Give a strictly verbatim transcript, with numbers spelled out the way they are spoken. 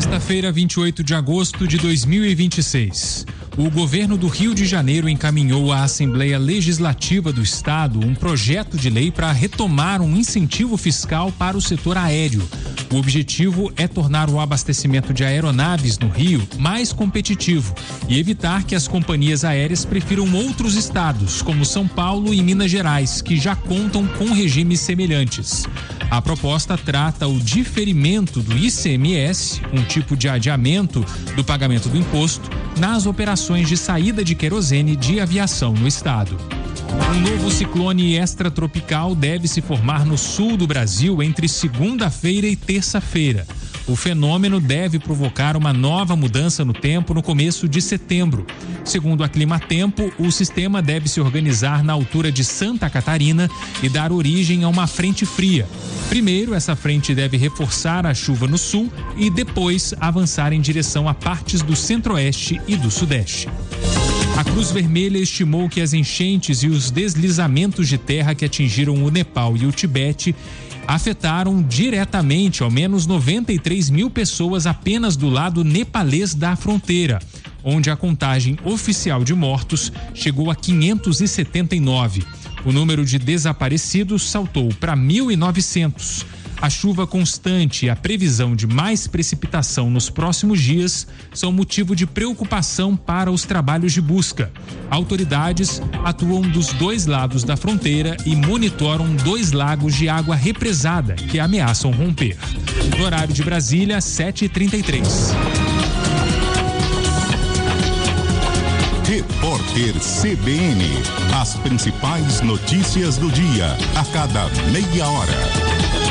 Sexta-feira, vinte e oito de agosto de dois mil e vinte e seis. O governo do Rio de Janeiro encaminhou à Assembleia Legislativa do Estado um projeto de lei para retomar um incentivo fiscal para o setor aéreo. O objetivo é tornar o abastecimento de aeronaves no Rio mais competitivo e evitar que as companhias aéreas prefiram outros estados, como São Paulo e Minas Gerais, que já contam com regimes semelhantes. A proposta trata o diferimento do I C M S, um tipo de adiamento do pagamento do imposto, nas operações de saída de querosene de aviação no estado. Um novo ciclone extratropical deve se formar no sul do Brasil entre segunda-feira e terça-feira. O fenômeno deve provocar uma nova mudança no tempo no começo de setembro. Segundo a Climatempo, o sistema deve se organizar na altura de Santa Catarina e dar origem a uma frente fria. Primeiro, essa frente deve reforçar a chuva no sul e depois avançar em direção a partes do centro-oeste e do sudeste. A Cruz Vermelha estimou que as enchentes e os deslizamentos de terra que atingiram o Nepal e o Tibete afetaram diretamente ao menos noventa e três mil pessoas apenas do lado nepalês da fronteira, onde a contagem oficial de mortos chegou a quinhentos e setenta e nove. O número de desaparecidos saltou para mil e novecentos. A chuva constante e a previsão de mais precipitação nos próximos dias são motivo de preocupação para os trabalhos de busca. Autoridades atuam dos dois lados da fronteira e monitoram dois lagos de água represada que ameaçam romper. No horário de Brasília, sete e trinta e três. Repórter C B N. As principais notícias do dia, a cada meia hora.